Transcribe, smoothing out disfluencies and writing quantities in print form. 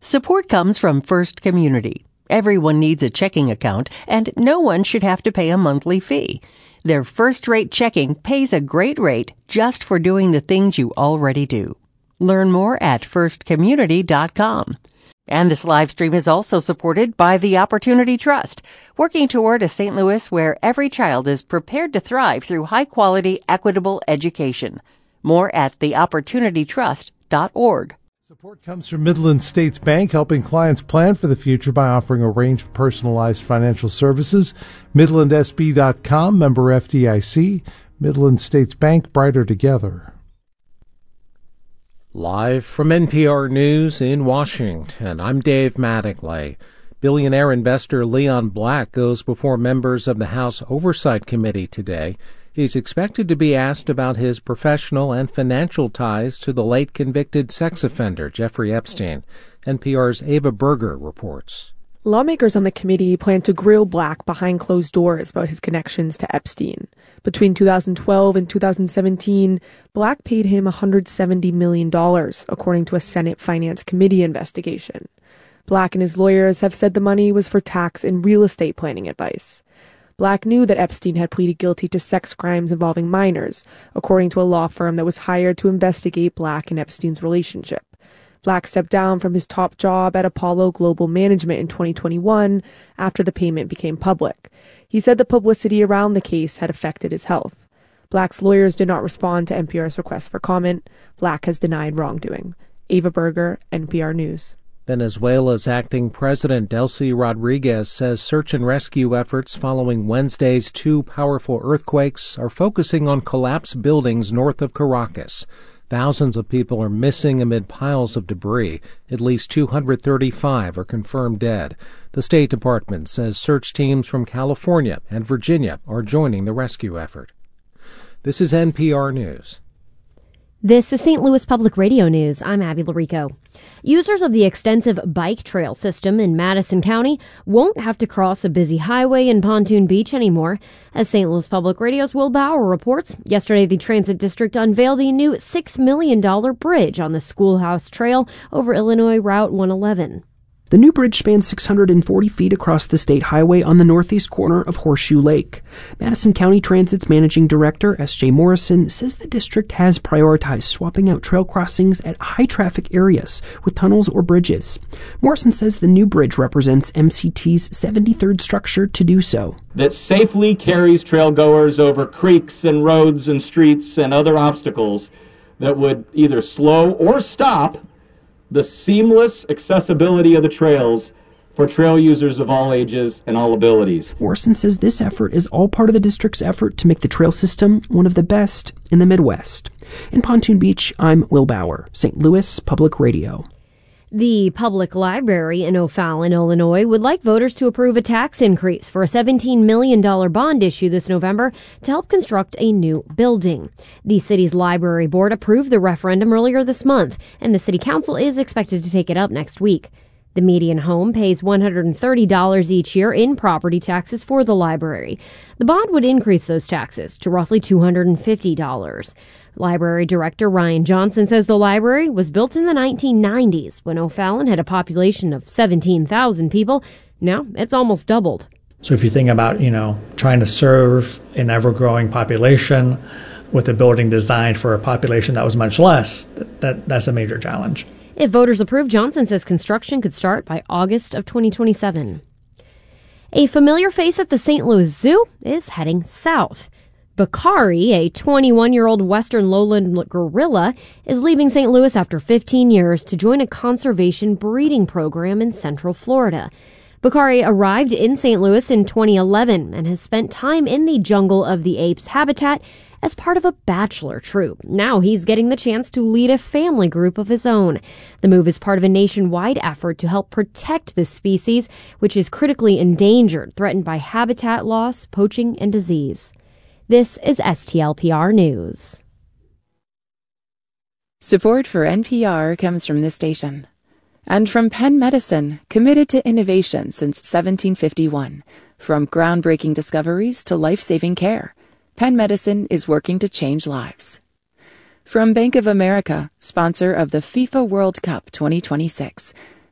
Support comes from First Community. Everyone needs a checking account, and no one should have to pay a monthly fee. Their first-rate checking pays a great rate just for doing the things you already do. Learn more at firstcommunity.com. And this live stream is also supported by the Opportunity Trust, working toward a St. Louis where every child is prepared to thrive through high-quality, equitable education. More at theopportunitytrust.org. Support comes from Midland States Bank, helping clients plan for the future by offering a range of personalized financial services. MidlandSB.com, member FDIC. Midland States Bank, brighter together. Live from NPR News in Washington, I'm Dave Mattingly. Billionaire investor Leon Black goes before members of the House Oversight Committee today. He's expected to be asked about his professional and financial ties to the late convicted sex offender Jeffrey Epstein. NPR's Ava Berger reports. Lawmakers on the committee plan to grill Black behind closed doors about his connections to Epstein. Between 2012 and 2017, Black paid him $170 million, according to a Senate Finance Committee investigation. Black and his lawyers have said the money was for tax and real estate planning advice. Black knew that Epstein had pleaded guilty to sex crimes involving minors, according to a law firm that was hired to investigate Black and Epstein's relationship. Black stepped down from his top job at Apollo Global Management in 2021 after the payment became public. He said the publicity around the case had affected his health. Black's lawyers did not respond to NPR's request for comment. Black has denied wrongdoing. Ava Berger, NPR News. Venezuela's acting president, Delcy Rodriguez, says search and rescue efforts following Wednesday's two powerful earthquakes are focusing on collapsed buildings north of Caracas. Thousands of people are missing amid piles of debris. At least 235 are confirmed dead. The State Department says search teams from California and Virginia are joining the rescue effort. This is NPR News. This is St. Louis Public Radio News. I'm Abby Larico. Users of the extensive bike trail system in Madison County won't have to cross a busy highway in Pontoon Beach anymore. As St. Louis Public Radio's Will Bauer reports, yesterday the Transit District unveiled the new $6 million bridge on the Schoolhouse Trail over Illinois Route 111. The new bridge spans 640 feet across the state highway on the northeast corner of Horseshoe Lake. Madison County Transit's managing director, S.J. Morrison, says the district has prioritized swapping out trail crossings at high-traffic areas with tunnels or bridges. Morrison says the new bridge represents MCT's 73rd structure to do so. That safely carries trailgoers over creeks and roads and streets and other obstacles that would either slow or stop the seamless accessibility of the trails for trail users of all ages and all abilities. Morrison says this effort is all part of the district's effort to make the trail system one of the best in the Midwest. In Pontoon Beach, I'm Will Bauer, St. Louis Public Radio. The public library in O'Fallon, Illinois, would like voters to approve a tax increase for a $17 million bond issue this November to help construct a new building. The city's library board approved the referendum earlier this month, and the city council is expected to take it up next week. The median home pays $130 each year in property taxes for the library. The bond would increase those taxes to roughly $250. Library Director Ryan Johnson says the library was built in the 1990s when O'Fallon had a population of 17,000 people. Now it's almost doubled. So if you think about, trying to serve an ever-growing population with a building designed for a population that was much less, that's a major challenge. If voters approve, Johnson says construction could start by August of 2027. A familiar face at the St. Louis Zoo is heading south. Bakari, a 21-year-old western lowland gorilla, is leaving St. Louis after 15 years to join a conservation breeding program in Central Florida. Bakari arrived in St. Louis in 2011 and has spent time in the Jungle of the Apes habitat as part of a bachelor troupe. Now he's getting the chance to lead a family group of his own. The move is part of a nationwide effort to help protect this species, which is critically endangered, threatened by habitat loss, poaching, and disease. This is STLPR News. Support for NPR comes from this station. And from Penn Medicine, committed to innovation since 1751. From groundbreaking discoveries to life-saving care, Penn Medicine is working to change lives. From Bank of America, sponsor of the FIFA World Cup 2026,